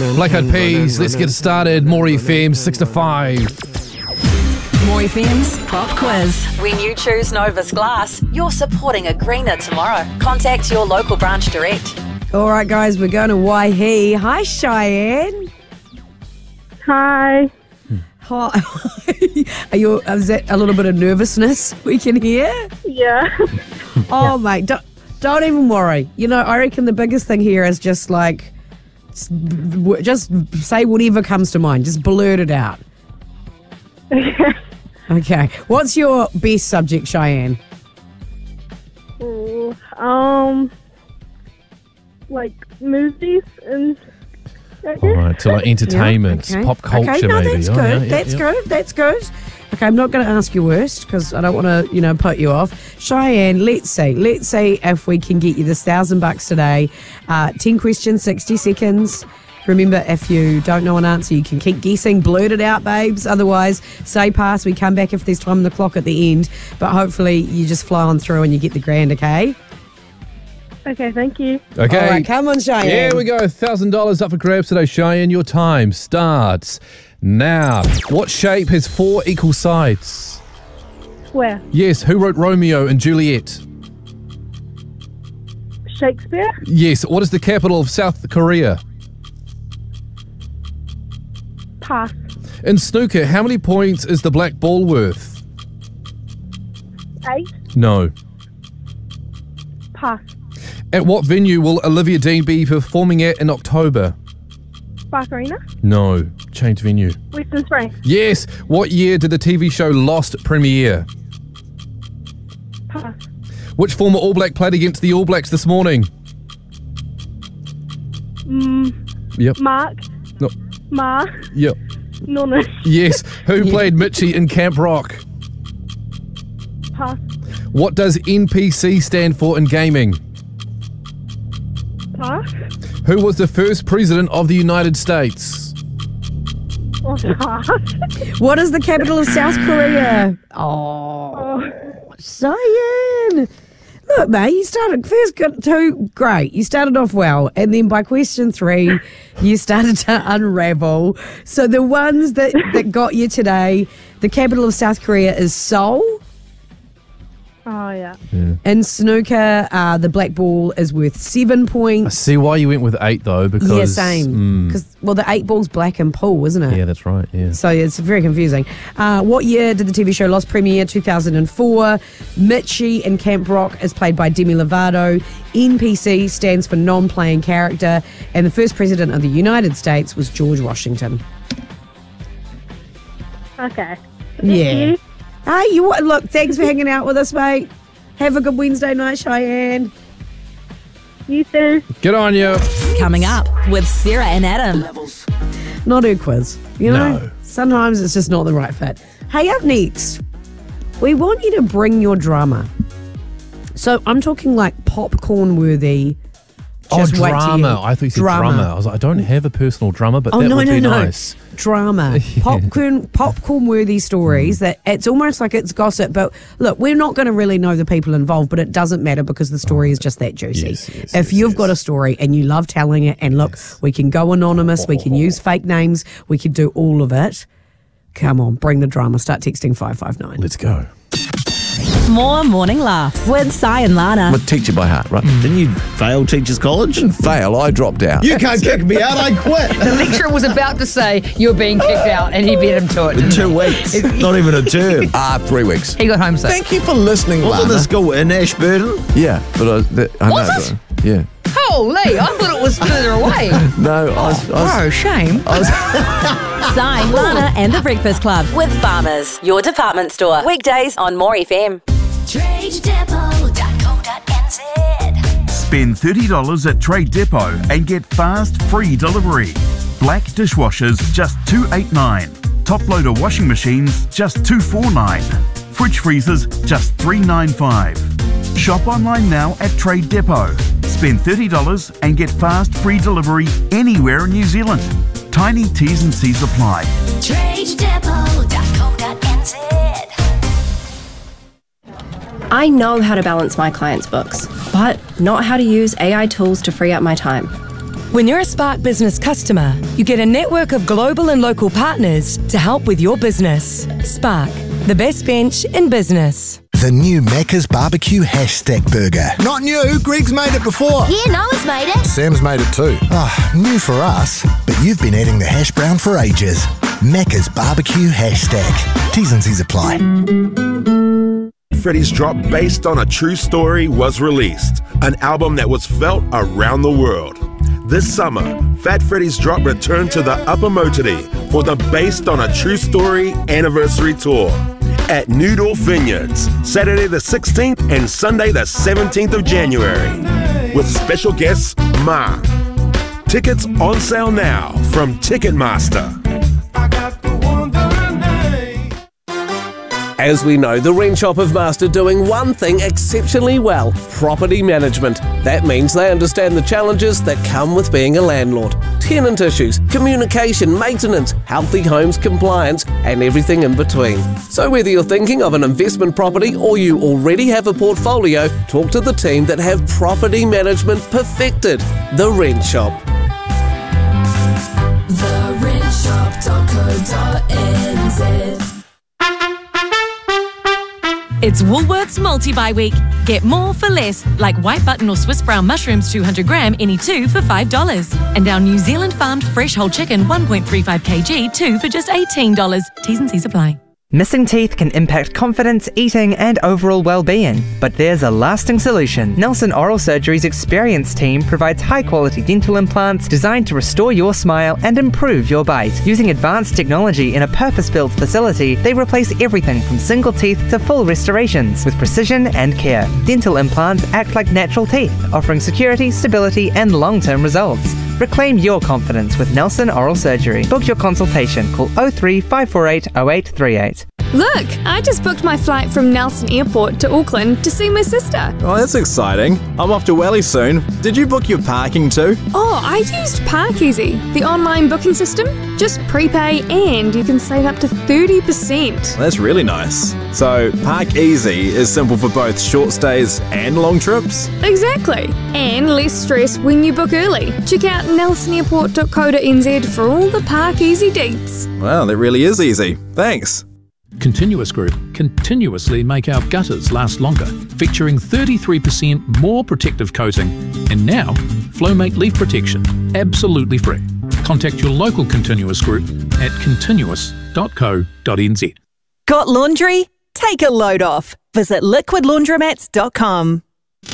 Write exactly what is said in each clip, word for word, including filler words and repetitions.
Black Eyed Peas, let's get started. More F M, six to five. More F M's Pop Quiz. When you choose Novus Glass, you're supporting a greener tomorrow. Contact your local branch direct. All right, guys, we're going to Waihi. Hi, Cheyenne. Hi. Hi. Are you, is that a little bit of nervousness we can hear? Yeah. Oh, mate, don't, don't even worry. You know, I reckon the biggest thing here is just like, just say whatever comes to mind. Just blurt it out. Okay. What's your best subject, Cheyenne? Ooh, um, like movies and. All right, so like entertainment, Yeah, okay. pop culture, okay, no, maybe. that's Oh, good. yeah, yeah, that's yeah. good. That's good. Okay, I'm not going to ask you worst because I don't want to, you know, put you off. Cheyenne, let's see. Let's see if we can get you this thousand bucks today. Uh, ten questions, sixty seconds. Remember, if you don't know an answer, you can keep guessing. Blurt it out, babes. Otherwise, say pass. We come back if there's time on the clock at the end. But hopefully, you just fly on through and you get the grand, okay? Okay, thank you. Okay. All right, come on, Cheyenne. Here we go. one thousand dollars up for grabs today, Cheyenne. Your time starts now. What shape has four equal sides? Square. Yes. Who wrote Romeo and Juliet? Shakespeare. Yes. What is the capital of South Korea? Pass. In snooker, how many points is the black ball worth? Eight. No. Pass. At what venue will Olivia Dean be performing at in October? Spark Arena. No. Change venue. Western Spring. Yes. What year did the T V show Lost premiere? Pass. Which former All Black played against the All Blacks this morning? Mm, Yep. Mark. No. Ma. Yep. Nona. Yes. Who played Mitchie in Camp Rock? Pass. What does N P C stand for in gaming? Pass. Who was the first president of the United States? Oh, pass. What is the capital of South Korea? Oh, Oh, Cheyenne. Look, mate, you started first got two, great. You started off well, and then by question three, you started to unravel. So the ones that, that got you today, the capital of South Korea is Seoul. oh yeah. In snooker, uh, the black ball is worth seven I points. see why you went with eight though, because Yeah, same. Because well, the eight ball's black and pool, isn't it? yeah, that's right. Yeah. So it's very confusing. Uh, what year did the T V show Lost premiere? two thousand four. Mitchie in Camp Rock is played by Demi Lovato. N P C stands for non-playing character. And the first president of the United States was George Washington. Okay. Thank Yeah. you. Hey, you what? Look, thanks for hanging out with us, mate. Have a good Wednesday night, Cheyenne. You too. Good on you. Coming up with Sarah and Adam. Not her quiz. You know? No. Sometimes it's just not the right fit. Hey, up next, we want you to bring your drama. So I'm talking like popcorn worthy. Oh, Just wait till you- drama. I thought you said Drama. drummer. I was like, I don't have a personal drummer, but Oh, that no, would no, be no. nice. Drama. Popcorn popcorn worthy stories that it's almost like it's gossip. But look, we're not going to really know the people involved, but it doesn't matter because the story is just that juicy. Yes, yes, if yes, you've yes. got a story and you love telling it, and look, Yes. we can go anonymous, we can use fake names, we can do all of it. Come on, bring the drama. Start texting five five nine. Let's go. More morning laughs with Sai and Lana. I'm a teacher by heart, right? Didn't you fail teachers college? Fail, I dropped out. You can't kick me out, I quit. The lecturer was about to say you're being kicked out, and he beat him to it. In two weeks, not even a term. Ah, three weeks. He got home sick. Thank you for listening, Wasn't Lana. the school in Ashburton? Yeah, but I, that, I Was know. it? but- yeah. Holy, I thought it was further away. No, I was, I was, Oh, shame. I was Sai, Lana and the Breakfast Club with Farmers, your department store. Weekdays on More F M. trade depot dot co dot n z. Spend thirty dollars at Trade Depot and get fast, free delivery. Black dishwashers, just two hundred eighty-nine dollars. Top loader washing machines, just two hundred forty-nine dollars. Fridge freezers, just three hundred ninety-five dollars. Shop online now at Trade Depot. Spend thirty dollars and get fast, free delivery anywhere in New Zealand. Tiny T's and C's apply. trade depot dot co dot n z. I know how to balance my clients' books, but not how to use A I tools to free up my time. When you're a Spark Business customer, you get a network of global and local partners to help with your business. Spark, the best bench in business. The new Macca's Barbecue Hash Stack Burger. Not new, Greg's made it before. Yeah, Noah's made it. Sam's made it too. Ah, new for us, but you've been eating the hash brown for ages. Macca's Barbecue Hash Stack. T's and C's apply. Freddy's Drop, based on a true story, was released. An album that was felt around the world. This summer, Fat Freddy's Drop returned to the Upper Motiri for the Based on a True Story anniversary tour at Noodle Vineyards, Saturday the sixteenth and Sunday the seventeenth of January, with special guests Ma. Tickets on sale now from Ticketmaster. As we know, the Wren Shop have mastered doing one thing exceptionally well: property management. That means they understand the challenges that come with being a landlord. Tenant issues, communication, maintenance, healthy homes compliance, and everything in between. So whether you're thinking of an investment property or you already have a portfolio, talk to the team that have property management perfected. The Wren Shop. the wren shop dot co dot n z. It's Woolworths Multi-Buy Week. Get more for less, like white button or Swiss brown mushrooms two hundred gram, any two for five dollars. And our New Zealand farmed fresh whole chicken one point three five kilograms, two for just eighteen dollars. T's and C's apply. Missing teeth can impact confidence, eating, and overall well-being. But there's a lasting solution. Nelson Oral Surgery's experienced team provides high-quality dental implants designed to restore your smile and improve your bite. Using advanced technology in a purpose-built facility, they replace everything from single teeth to full restorations with precision and care. Dental implants act like natural teeth, offering security, stability, and long-term results. Reclaim your confidence with Nelson Oral Surgery. Book your consultation. Call oh three five four eight oh eight three eight. Look, I just booked my flight from Nelson Airport to Auckland to see my sister. Oh, that's exciting. I'm off to Welly soon. Did you book your parking too? Oh, I used Parkeasy, the online booking system. Just prepay and you can save up to thirty percent. That's really nice. So, Park Easy is simple for both short stays and long trips? Exactly. And less stress when you book early. Check out nelson airport dot co dot n z for all the Parkeasy deets. Wow, that really is easy. Thanks. Continuous Group continuously make our gutters last longer, featuring thirty-three percent more protective coating. And now, Flowmate Leaf Protection, absolutely free. Contact your local Continuous Group at continuous dot co dot n z. Got laundry? Take a load off. Visit liquid laundromats dot com.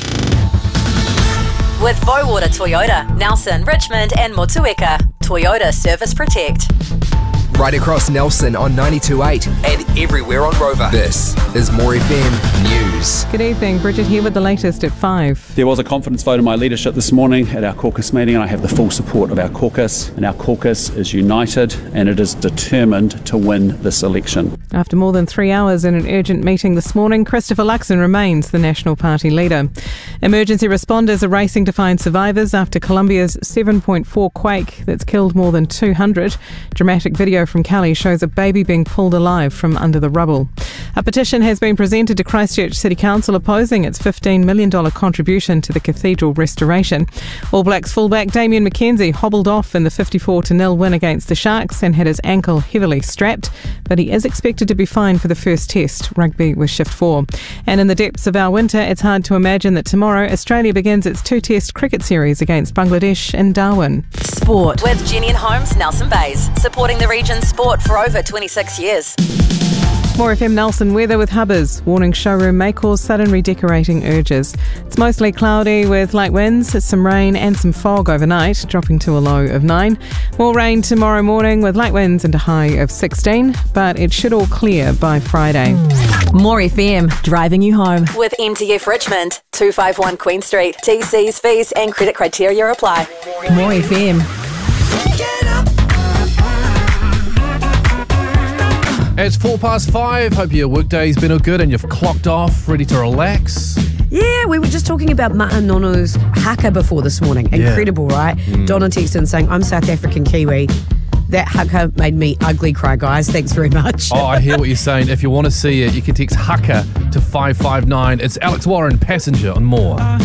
With Bowater Toyota, Nelson, Richmond and Motueka. Toyota Service Protect. Right across Nelson on ninety-two point eight and everywhere on Rover. This is More F M News. Good evening, Bridget here with the latest at five. There was a confidence vote in my leadership this morning at our caucus meeting, and I have the full support of our caucus. And our caucus is united and it is determined to win this election. After more than three hours in an urgent meeting this morning, Christopher Luxon remains the National Party leader. Emergency responders are racing to find survivors after Colombia's seven point four quake that's killed more than two hundred. Dramatic video from Cali shows a baby being pulled alive from under the rubble. A petition has been presented to Christchurch City Council opposing its fifteen million dollars contribution to the cathedral restoration. All Blacks fullback Damien McKenzie hobbled off in the fifty-four to nil win against the Sharks and had his ankle heavily strapped, but he is expected to be fine for the first test. Rugby with shift four. And in the depths of our winter, it's hard to imagine that tomorrow Australia begins its two-test cricket series against Bangladesh in Darwin. Sport with Jenny and Holmes, Nelson Bays, supporting the region's sport for over twenty-six years. More F M Nelson weather with Hubbers. Warning showroom may cause sudden redecorating urges. It's mostly cloudy with light winds, some rain and some fog overnight, dropping to a low of nine. More rain tomorrow morning with light winds and a high of sixteen, but it should all clear by Friday. More F M, driving you home. With M T F Richmond, two fifty-one Queen Street. T Cs, fees and credit criteria apply. More F M. It's four past five. Hope your workday's been all good and you've clocked off, ready to relax. Yeah, we were just talking about Ma'anono's haka before this morning. Incredible, yeah. Right? Mm. Donna texted in saying, I'm South African Kiwi. That haka made me ugly cry, guys. Thanks very much. Oh, I hear what you're saying. If you want to see it, you can text haka to five five nine. It's Alex Warren, Passenger, on More.